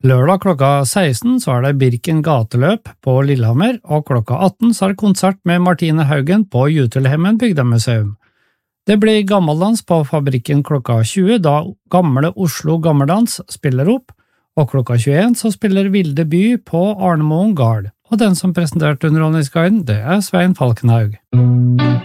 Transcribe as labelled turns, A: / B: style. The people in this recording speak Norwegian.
A: Lørdag klokka 16 så det Birken gateløp på Lillehammer, og klokka 18 så det konsert med Martine Haugen på Jutelhemmen bygdemuseum. Det blir gammeldans på Fabrikken klokka 20, da Gamle Oslo Gammeldans spiller opp, og klokka 21 så spiller Vilde By på Arnemoen Gard. Og den som presenterte Underholdningsguiden, det Svein Falkenhaug.